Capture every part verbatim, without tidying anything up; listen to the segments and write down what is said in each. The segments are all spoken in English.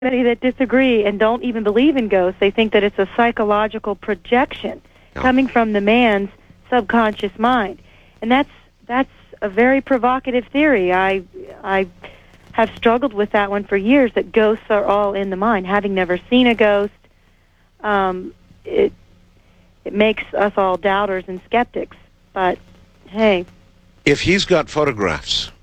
many that disagree and don't even believe in ghosts. They think that it's a psychological projection yeah. coming from the man's subconscious mind. And that's that's a very provocative theory. I I have struggled with that one for years, that ghosts are all in the mind. Having never seen a ghost, um, it it makes us all doubters and skeptics. But, hey. If he's got photographs,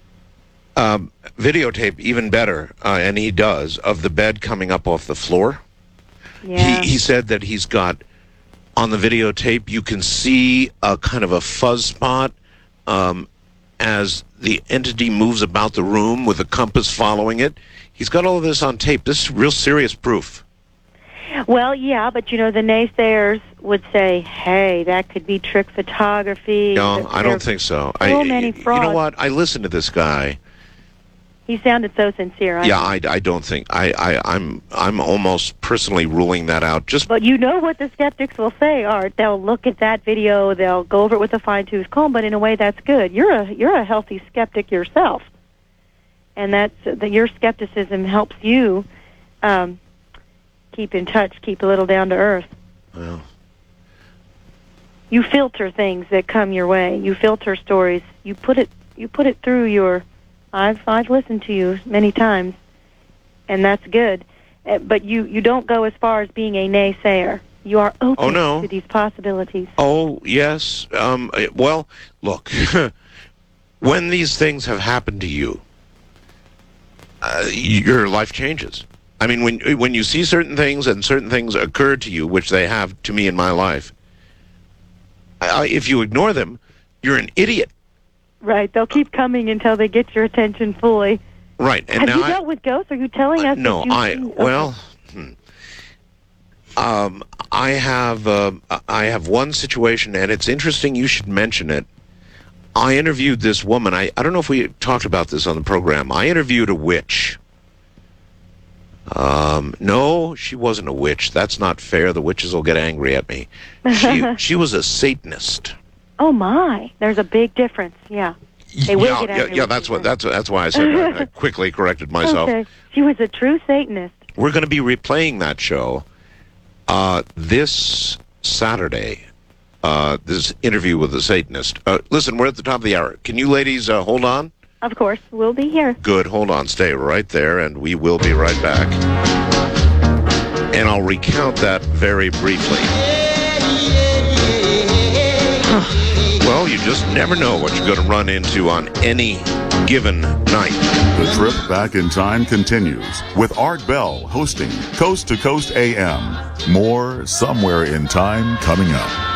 um, videotape even better, uh, and he does, of the bed coming up off the floor. Yeah. He, he said that he's got, on the videotape, you can see a kind of a fuzz spot um, as the entity moves about the room with a compass following it. He's got all of this on tape. This is real serious proof. Well, yeah, but, you know, the naysayers would say, hey, that could be trick photography. No, I don't think so. So I, many frauds. You know what? I listened to this guy. He sounded so sincere. I yeah, I, I don't think I, I I'm I'm almost personally ruling that out. Just but you know what the skeptics will say, Art. They'll look at that video, they'll go over it with a fine tooth comb, but in a way that's good. You're a you're a healthy skeptic yourself, and that's that your skepticism helps you um, keep in touch, keep a little down to earth. Well, you filter things that come your way. You filter stories. You put it you put it through your. I've I've listened to you many times, and that's good. Uh, but you, you don't go as far as being a naysayer. You are open oh, no. to these possibilities. Oh, yes. Um, well, look, when these things have happened to you, uh, your life changes. I mean, when when you see certain things and certain things occur to you, which they have to me in my life, uh, if you ignore them, you're an idiot. Right, they'll keep coming until they get your attention fully. Right, and have now you I, dealt with ghosts? Are you telling us? Uh, no, that you I see, well, hmm. um, I have uh, I have one situation, and it's interesting you should mention it. I interviewed this woman. I I don't know if we talked about this on the program. I interviewed a witch. Um, no, she wasn't a witch. That's not fair. The witches will get angry at me. She she was a Satanist. Oh my! There's a big difference. Yeah, they will yeah, get angry. Yeah, yeah. That's what. That's that's why I said that. I quickly corrected myself. Okay, she was a true Satanist. We're going to be replaying that show uh, this Saturday. Uh, this interview with the Satanist. Uh, listen, we're at the top of the hour. Can you ladies uh, hold on? Of course, we'll be here. Good. Hold on. Stay right there, and we will be right back. And I'll recount that very briefly. Well, you just never know what you're going to run into on any given night. The trip back in time continues with Art Bell hosting Coast to Coast A M. More Somewhere in Time coming up.